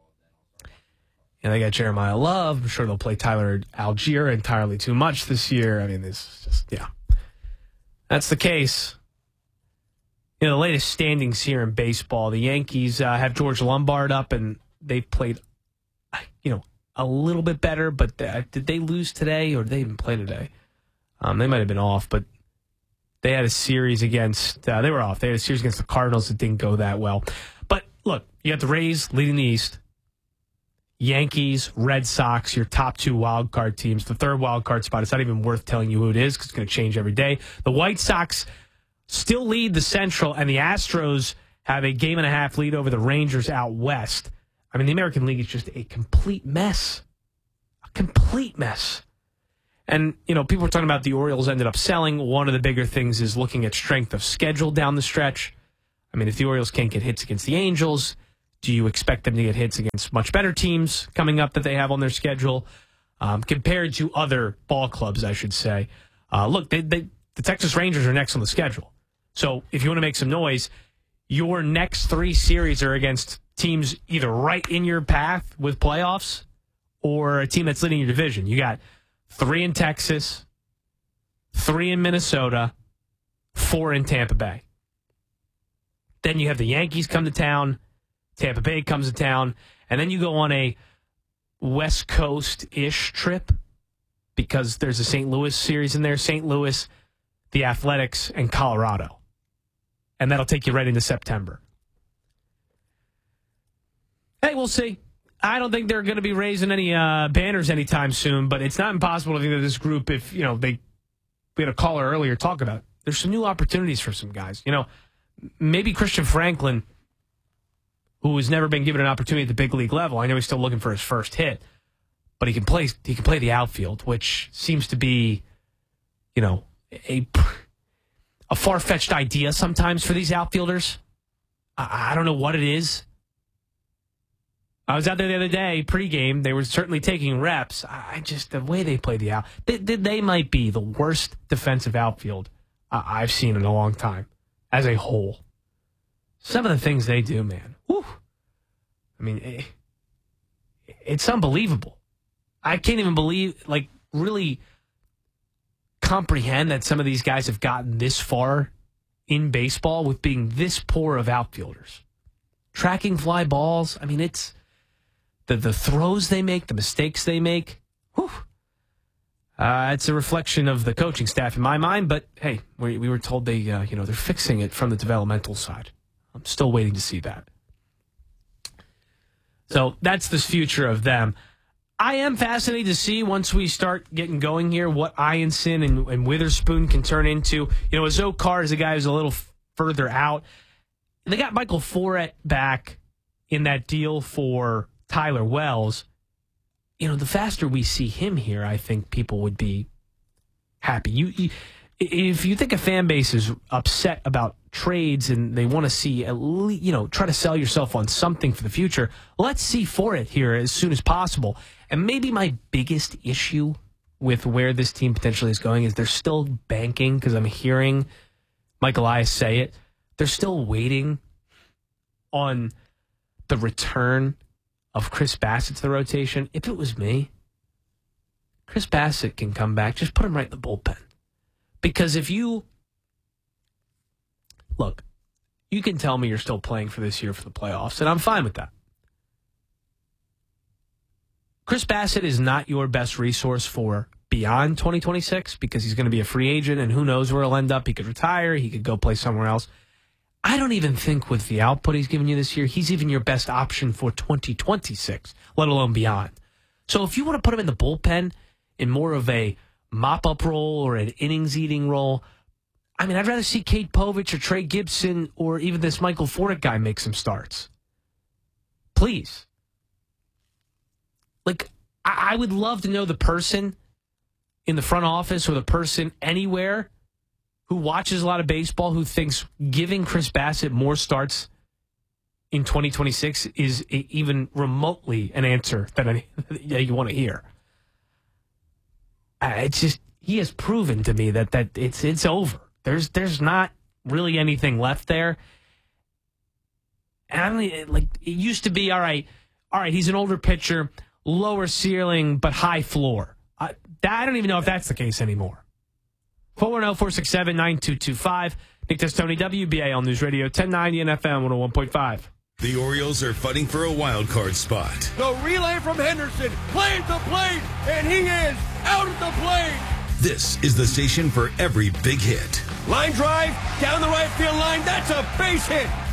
And they got Jeremiah Love. I'm sure they'll play Tyler Algier entirely too much this year. I mean, it's just, yeah. That's the case. You know, the latest standings here in baseball, the Yankees uh, have George Lombard up, and they've played, you know, a little bit better, but uh, did they lose today, or did they even play today? Um, they might have been off, but they had a series against, uh, they were off. They had a series against the Cardinals that didn't go that well. But look, you got the Rays leading the East. Yankees, Red Sox, your top two wild card teams. The third wild card spot, it's not even worth telling you who it is because it's going to change every day. The White Sox still lead the Central, and the Astros have a game and a half lead over the Rangers out west. I mean, the American League is just a complete mess. A complete mess. And, you know, people were talking about the Orioles ended up selling. One of the bigger things is looking at strength of schedule down the stretch. I mean, if the Orioles can't get hits against the Angels, do you expect them to get hits against much better teams coming up that they have on their schedule? Um, compared to other ball clubs, I should say. Uh, look, they, they, the Texas Rangers are next on the schedule. So if you want to make some noise, your next three series are against teams either right in your path with playoffs or a team that's leading your division. You got three in Texas, three in Minnesota, four in Tampa Bay. Then you have the Yankees come to town, Tampa Bay comes to town, and then you go on a West Coast-ish trip because there's a Saint Louis series in there. Saint Louis, the Athletics, and Colorado. And that'll take you right into September. Hey, we'll see. I don't think they're going to be raising any uh, banners anytime soon, but it's not impossible to think that this group, if, you know, they, we had a caller earlier talk about it, there's some new opportunities for some guys. You know, maybe Christian Franklin, who has never been given an opportunity at the big league level. I know he's still looking for his first hit, but he can play. He can play the outfield, which seems to be, you know, a a far-fetched idea sometimes for these outfielders. I, I don't know what it is. I was out there the other day, pregame. They were certainly taking reps. I just the way they play the out, they, they, they might be the worst defensive outfield uh, I've seen in a long time, as a whole. Some of the things they do, man. Whew. I mean, it, it's unbelievable. I can't even believe, like, really comprehend that some of these guys have gotten this far in baseball with being this poor of outfielders. Tracking fly balls. I mean, it's the the throws they make, the mistakes they make. Whew. Uh, it's a reflection of the coaching staff in my mind, but hey, we, we were told they, uh, you know, they're fixing it from the developmental side. I'm still waiting to see that. So that's the future of them. I am fascinated to see once we start getting going here what Ianson and, and Witherspoon can turn into. You know, Azoe Carr is a guy who's a little f- further out. They got Michael Foret back in that deal for Tyler Wells. You know, the faster we see him here, I think people would be happy. You, you if you think a fan base is upset about trades and they want to see at least, you know, try to sell yourself on something for the future, let's see for it here as soon as possible. And maybe my biggest issue with where this team potentially is going is they're still banking, because I'm hearing Mike Elias say it, they're still waiting on the return of Chris Bassett to the rotation. If it was me, Chris Bassett can come back. Just put him right in the bullpen. Because if you... Look, you can tell me you're still playing for this year for the playoffs, and I'm fine with that. Chris Bassett is not your best resource for beyond twenty twenty-six because he's going to be a free agent, and who knows where he'll end up. He could retire. He could go play somewhere else. I don't even think with the output he's given you this year, he's even your best option for twenty twenty-six, let alone beyond. So if you want to put him in the bullpen in more of a mop-up role or an innings-eating role, I mean, I'd rather see Kate Povich or Trey Gibson or even this Michael Foret guy make some starts. Please. Like, I, I would love to know the person in the front office or the person anywhere who watches a lot of baseball who thinks giving Chris Bassett more starts in twenty twenty-six is a, even remotely an answer that any, yeah, you want to hear. Uh, it's just, he has proven to me that, that it's it's over. There's there's not really anything left there. And I mean, like, it used to be, all right, all right, he's an older pitcher, lower ceiling, but high floor. I, I don't even know if that's the case anymore. four one zero, four six seven, nine two two five. Nick Testoni, W B A L News Radio, ten ninety and F M one oh one point five. The Orioles are fighting for a wild card spot. The relay from Henderson, play at the plate, and he is out at the plate. This is the station for every big hit. Line drive, down the right field line, that's a base hit.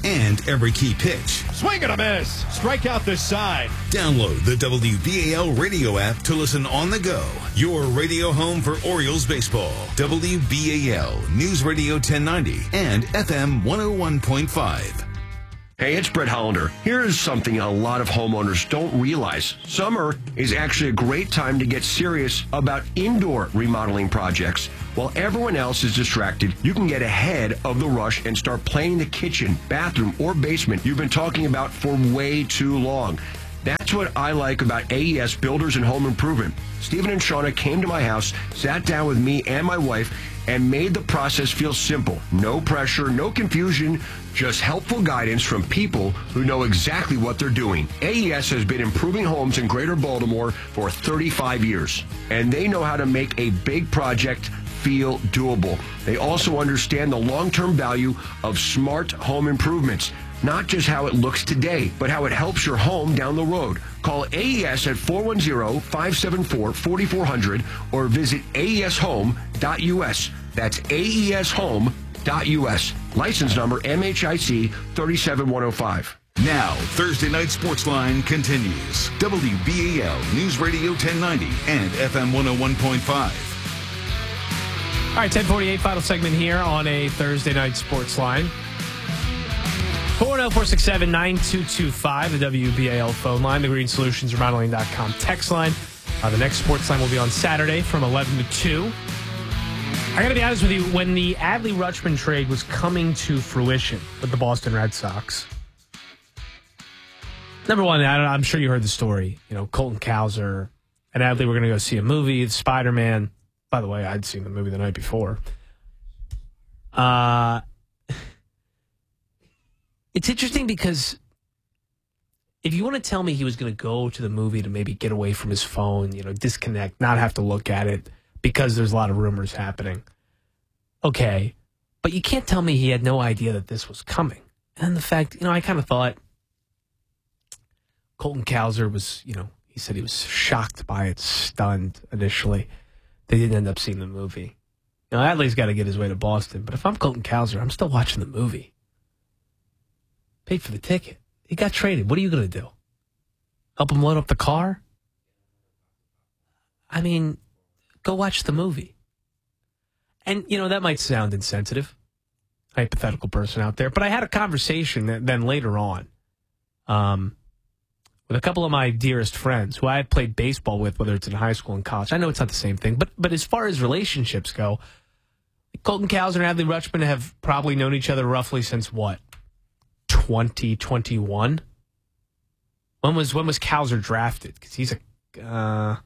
and every key pitch. Swing and a miss. Strike out this side. Download the W B A L radio app to listen on the go. Your radio home for Orioles baseball. W B A L News Radio ten ninety and F M one oh one point five. Hey, it's Brett Hollander. Here is something a lot of homeowners don't realize. Summer is actually a great time to get serious about indoor remodeling projects. While everyone else is distracted, you can get ahead of the rush and start planning the kitchen, bathroom, or basement you've been talking about for way too long. That's what I like about A E S Builders and Home Improvement. Stephen and Shauna came to my house, sat down with me and my wife, and made the process feel simple. No pressure, no confusion, just helpful guidance from people who know exactly what they're doing. A E S has been improving homes in Greater Baltimore for thirty-five years, and they know how to make a big project feel doable. They also understand the long-term value of smart home improvements. Not just how it looks today, but how it helps your home down the road. Call A E S at four one zero, five seven four, four four zero zero or visit A E S home dot U S. That's A E S home dot U S. License number M H I C three seven one oh five. Now, Thursday Night Sports Line continues. W B A L News Radio ten ninety and F M one oh one point five. All right, ten forty-eight, final segment here on a Thursday Night Sports Line. four one zero, four six seven, nine two two five, the W B A L phone line, the green solutions remodeling dot com text line. Uh, the next sports line will be on Saturday from eleven to two. I got to be honest with you, when the Adley Rutschman trade was coming to fruition with the Boston Red Sox, number one, I, I'm sure you heard the story. You know, Colton Cowser and Adley were going to go see a movie, Spider-Man. By the way, I'd seen the movie the night before. Uh... It's interesting because if you want to tell me he was going to go to the movie to maybe get away from his phone, you know, disconnect, not have to look at it because there's a lot of rumors happening. Okay. But you can't tell me he had no idea that this was coming. And the fact, you know, I kind of thought Colton Cowser was, you know, he said he was shocked by it, stunned initially. They didn't end up seeing the movie. You know, Adley's got to get his way to Boston. But if I'm Colton Cowser, I'm still watching the movie. Paid for the ticket. He got traded. What are you going to do? Help him load up the car? I mean, go watch the movie. And, you know, that might sound insensitive. Hypothetical person out there. But I had a conversation that, then later on um, with a couple of my dearest friends who I had played baseball with, whether it's in high school and college. I know it's not the same thing. But, but as far as relationships go, Colton Cowser and Adley Rutschman have probably known each other roughly since what? twenty twenty-one. When was when was Cowser drafted? Because he's a. Uh,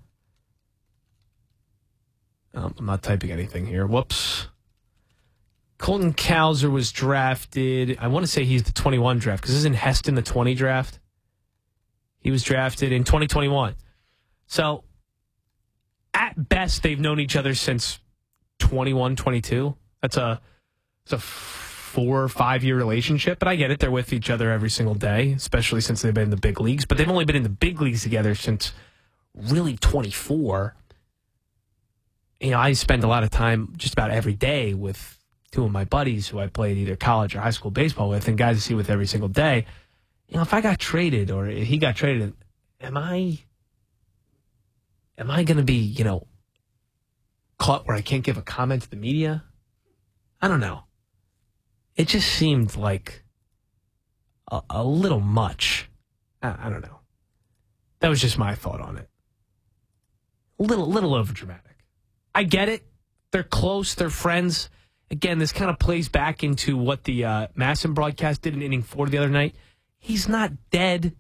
um, I'm not typing anything here. Whoops. Colton Cowser was drafted. I want to say he's the twenty-one draft because isn't Heston the twenty draft? He was drafted in twenty twenty-one. So, at best, they've known each other since twenty-one, twenty-two. That's a. That's a four or five year relationship, but I get it. They're with each other every single day, especially since they've been in the big leagues. But they've only been in the big leagues together since really twenty-four. You know, I spend a lot of time just about every day with two of my buddies who I played either college or high school baseball with, and guys I see with every single day. You know, if I got traded or he got traded, am I am I going to be, you know, caught where I can't give a comment to the media? I don't know. It just seemed like a, a little much. I, I don't know. That was just my thought on it. A little, little overdramatic. I get it. They're close. They're friends. Again, this kind of plays back into what the uh, Masson broadcast did in inning four the other night. He's not dead.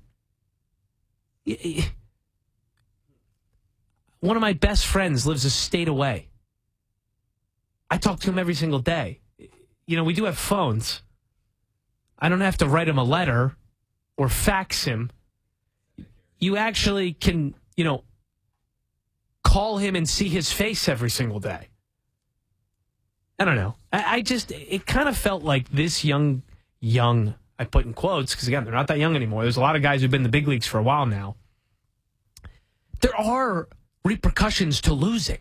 One of my best friends lives a state away. I talk to him every single day. You know, we do have phones. I don't have to write him a letter or fax him. You actually can, you know, call him and see his face every single day. I don't know. I, I just, it kind of felt like this young, young, I put in quotes, because again, they're not that young anymore. There's a lot of guys who've been in the big leagues for a while now. There are repercussions to losing.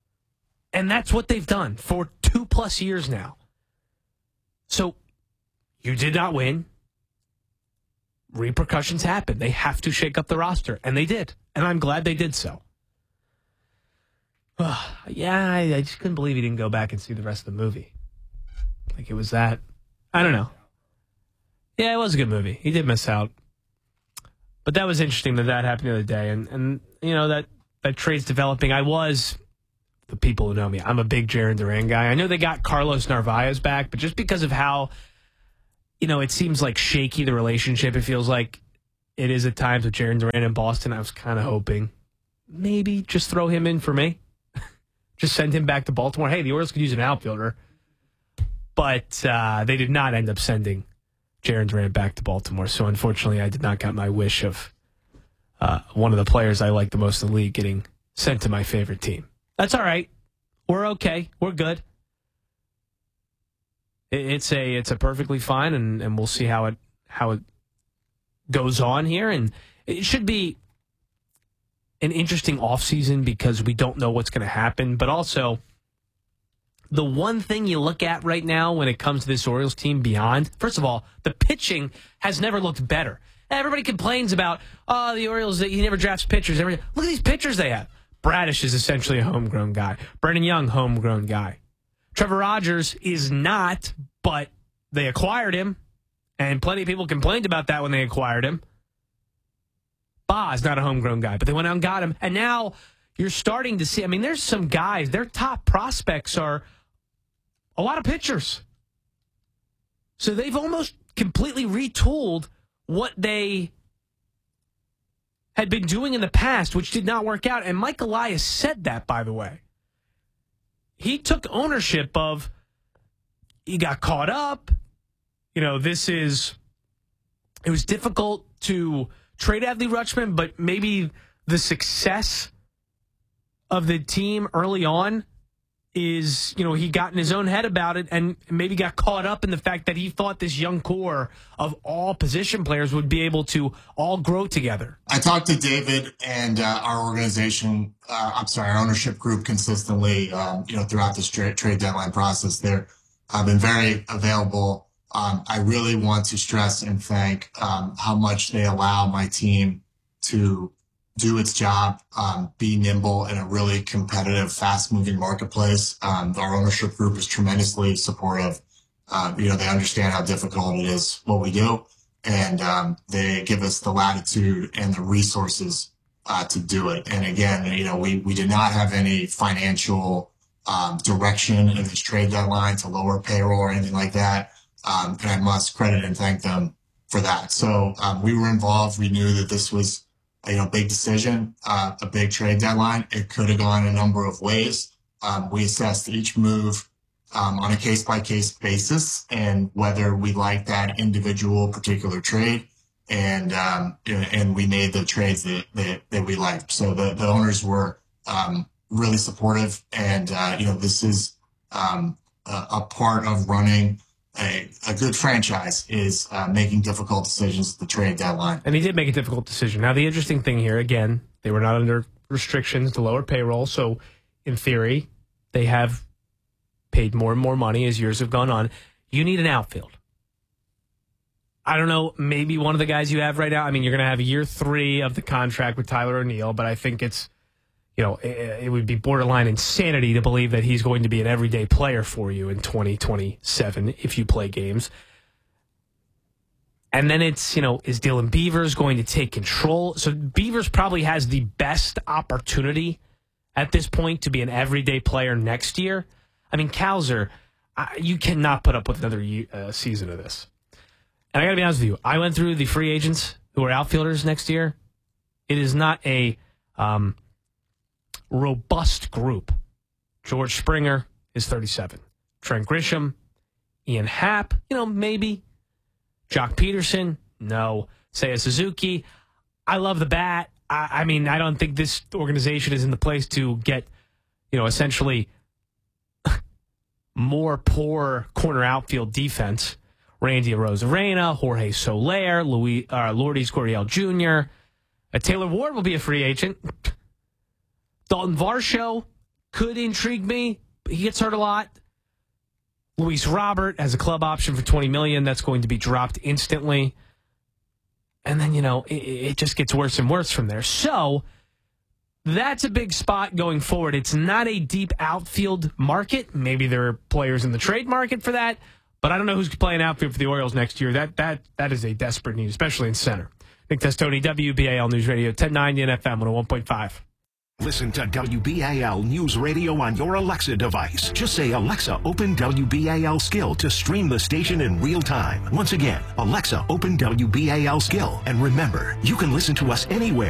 And that's what they've done for two plus years now. So You did not win. Repercussions happen. They have to shake up the roster, and they did. And I'm glad they did so. yeah, I, I just couldn't believe he didn't go back and see the rest of the movie. Like it was that. I don't know. Yeah, it was a good movie. He did miss out. But that was interesting that that happened the other day. And, and you know, that, that trade's developing. I was, the people who know me, I'm a big Jarren Duran guy. I know they got Carlos Narvaez back, but just because of how, you know, it seems like shaky, the relationship, it feels like it is at times with Jarren Duran in Boston. I was kind of hoping maybe just throw him in for me. Just send him back to Baltimore. Hey, the Orioles could use an outfielder. But uh, they did not end up sending Jarren Duran back to Baltimore. So unfortunately, I did not get my wish of uh, one of the players I like the most in the league getting sent to my favorite team. That's all right. We're okay. We're good. It's a it's a perfectly fine, and, and we'll see how it how it goes on here. And it should be an interesting offseason because we don't know what's going to happen. But also, the one thing you look at right now when it comes to this Orioles team beyond, first of all, the pitching has never looked better. Everybody complains about, oh, the Orioles, he never drafts pitchers. Look at these pitchers they have. Bradish is essentially a homegrown guy. Brennan Young, homegrown guy. Trevor Rogers is not, but they acquired him, and plenty of people complained about that when they acquired him. Ba is not a homegrown guy, but they went out and got him. And now you're starting to see, I mean, there's some guys, their top prospects are a lot of pitchers. So they've almost completely retooled what they had been doing in the past, which did not work out. And Mike Elias said that, by the way. He took ownership of, he got caught up. You know, this is, it was difficult to trade Adley Rutschman, but maybe the success of the team early on is, you know, he got in his own head about it and maybe got caught up in the fact that he thought this young core of all position players would be able to all grow together. I talked to David and uh, our organization, uh, I'm sorry, our ownership group consistently, um, you know, throughout this trade, trade deadline process. They're uh, been very available. Um, I really want to stress and thank um, how much they allow my team to do its job, um, be nimble in a really competitive, fast-moving marketplace. Um, our ownership group is tremendously supportive. Uh, you know, they understand how difficult it is what we do, and um, they give us the latitude and the resources uh, to do it. And again, you know, we we did not have any financial um, direction in this trade deadline to lower payroll or anything like that. Um, and I must credit and thank them for that. So um, we were involved. We knew that this was you know, big decision, uh, a big trade deadline. It could have gone a number of ways. Um, we assessed each move um, on a case-by-case basis and whether we liked that individual particular trade. And um, and we made the trades that, that, that we liked. So the, the owners were um, really supportive. And, uh, you know, this is um, a, a part of running A, a good franchise is uh, making difficult decisions at the trade deadline. And he did make a difficult decision. Now, the interesting thing here, again, they were not under restrictions to lower payroll. So, in theory, they have paid more and more money as years have gone on. You need an outfield. I don't know, maybe one of the guys you have right now. I mean, you're going to have year three of the contract with Tyler O'Neill, but I think it's, you know, it, it would be borderline insanity to believe that he's going to be an everyday player for you in twenty twenty-seven if you play games. And then it's, you know, is Dylan Beavers going to take control? So Beavers probably has the best opportunity at this point to be an everyday player next year. I mean, Cowser, uh, you cannot put up with another year, uh, season of this. And I got to be honest with you, I went through the free agents who are outfielders next year. It is not a um, robust group. George Springer is thirty-seven. Trent Grisham, Ian Happ, you know, maybe. Jock Peterson, no. Seiya Suzuki, I love the bat. I, I mean, I don't think this organization is in the place to get, you know, essentially more poor corner outfield defense. Randy Arozarena, Jorge Soler, Louis, uh, Lourdes Gurriel Junior Uh, Taylor Ward will be a free agent. Dalton Varsho could intrigue me. He gets hurt a lot. Luis Robert has a club option for twenty million dollars. That's going to be dropped instantly. And then, you know, it, it just gets worse and worse from there. So that's a big spot going forward. It's not a deep outfield market. Maybe there are players in the trade market for that, but I don't know who's playing outfield for the Orioles next year. That that that is a desperate need, especially in center. Nick Testoni, W B A L News Radio, ten ninety and F M one oh one point five. Listen to W B A L News Radio on your Alexa device. Just say, Alexa, open W B A L Skill to stream the station in real time. Once again, Alexa, open W B A L Skill. And remember, you can listen to us anywhere.